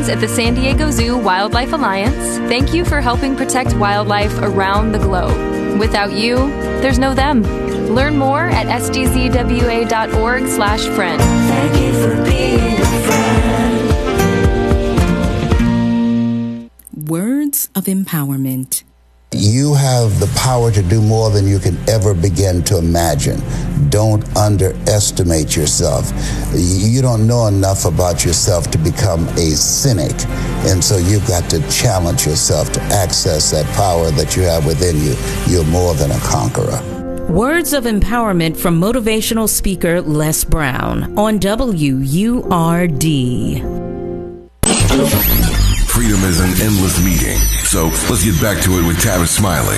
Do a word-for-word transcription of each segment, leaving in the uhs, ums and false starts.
friends at the San Diego Zoo Wildlife Alliance, thank you for helping protect wildlife around the globe. Without you, there's no them. Learn more at s d z w a dot org slash friend. Thank you for being a friend. Words of empowerment. You have the power to do more than you can ever begin to imagine. Don't underestimate yourself. You don't know enough about yourself to become a cynic. And so you've got to challenge yourself to access that power that you have within you. You're more than a conqueror. Words of empowerment from motivational speaker Les Brown on W U R D. Freedom is an endless meeting, so let's get back to it with Tavis Smiley.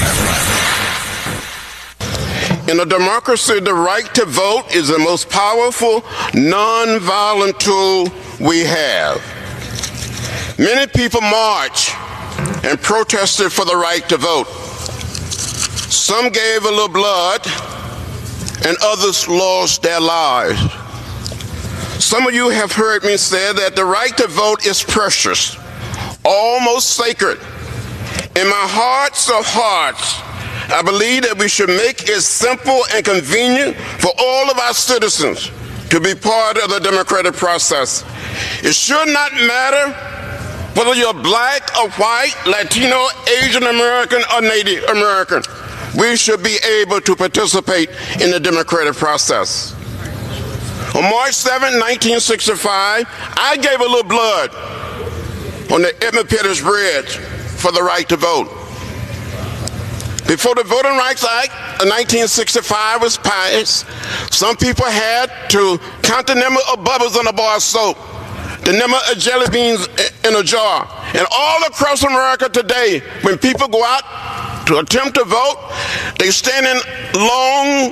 In a democracy, the right to vote is the most powerful, non-violent tool we have. Many people marched and protested for the right to vote. Some gave a little blood, and others lost their lives. Some of you have heard me say that the right to vote is precious, almost sacred. In my hearts of hearts, I believe that we should make it simple and convenient for all of our citizens to be part of the democratic process. It should not matter whether you're black or white, Latino, Asian American, or Native American. We should be able to participate in the democratic process. On March seventh, nineteen sixty-five, I gave a little blood on the Edmund Pettus Bridge for the right to vote. Before the Voting Rights Act of nineteen sixty-five was passed, some people had to count the number of bubbles on a bar of soap, the number of jelly beans in a jar. And all across America today, when people go out to attempt to vote, they stand in long,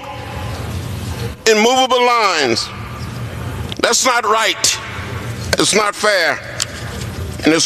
immovable lines. That's not right. It's not fair.